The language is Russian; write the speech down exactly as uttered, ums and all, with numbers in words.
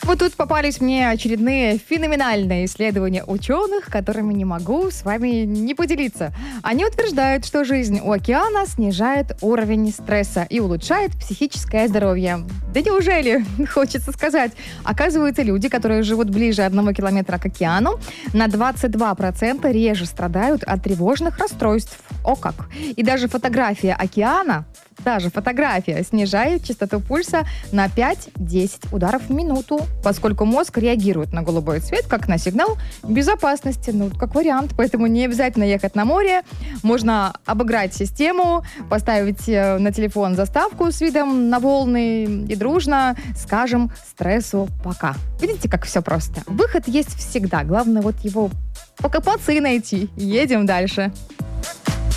Вот тут попались мне очередные феноменальные исследования ученых, которыми не могу с вами не поделиться. Они утверждают, что жизнь у океана снижает уровень стресса и улучшает психическое здоровье. Да неужели, хочется сказать. Оказывается, люди, которые живут ближе одного километра к океану, на двадцать два процента реже страдают от тревожных расстройств. О как! И даже фотография океана, даже фотография снижает частоту пульса на пять-десять ударов в минуту, поскольку мозг реагирует на голубой цвет как на сигнал безопасности. Ну, как вариант. Поэтому не обязательно ехать на море. Можно обыграть систему, поставить на телефон заставку с видом на волны и дружно скажем стрессу пока. Видите, как все просто? Выход есть всегда. Главное вот его покопаться и найти. Едем дальше.